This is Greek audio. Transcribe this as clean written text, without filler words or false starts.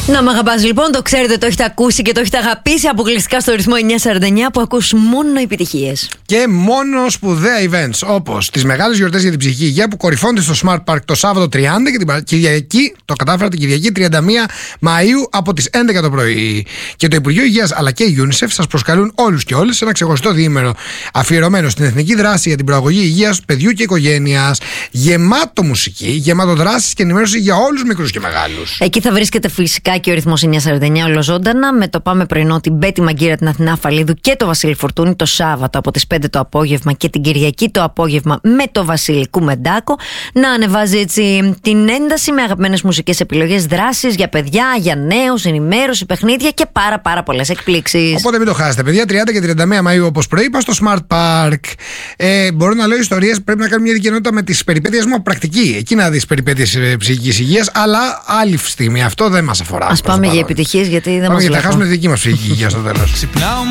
Να μ' αγαπάς λοιπόν, το ξέρετε, το έχετε ακούσει και το έχετε αγαπήσει αποκλειστικά στο ρυθμό 949 που ακούς μόνο επιτυχίες. Και μόνο σπουδαία events όπως τις μεγάλες γιορτές για την ψυχική υγεία που κορυφώνται στο Smart Park το Σάββατο 30 και την Κυριακή, το κατάφερα την Κυριακή 31 Μαΐου από τις 11 το πρωί. Και το Υπουργείο Υγείας αλλά και η UNICEF σας προσκαλούν όλους και όλες σε ένα ξεχωριστό διήμερο αφιερωμένο στην εθνική δράση για την προαγωγή υγείας παιδιού και οικογένειας. Γεμάτο μουσική, γεμάτο δράσεις και ενημέρωση για όλους μικρούς και μεγάλους. Εκεί θα βρίσκεται φυσικά και ο ρυθμός 949 ολοζώντανα με το Πάμε πρωινό την Μπέτη Μαγκύρα, την Αθηνά Φαλίδου και το Βασίλη Φορτούνη το Σάββατο από τις 5 το απόγευμα και την Κυριακή το απόγευμα με το Βασίλη Κουμεντάκο. Να ανεβάζει έτσι την ένταση με αγαπημένες μουσικές επιλογές, δράσεις για παιδιά, για νέους, ενημέρωση, παιχνίδια και πάρα πολλές εκπλήξεις. Οπότε μην το χάσετε, παιδιά. 30 και 31 Μαΐου, όπως προείπα, στο Smart Park. Μπορώ να λέω ιστορίες. Πρέπει να κάνω μια δικαιότητα με τις περιπέτειες μου πρακτική. Εκεί να δεις περιπέτειες ψυχικής υγείας, αλλά άλλη στιγμή. Αυτό δεν μας αφορά. Ας πάμε για επιτυχίες, γιατί δεν μας θα βλέπω. χάσουμε τη δική μας ψυχική υγεία στο τέλος.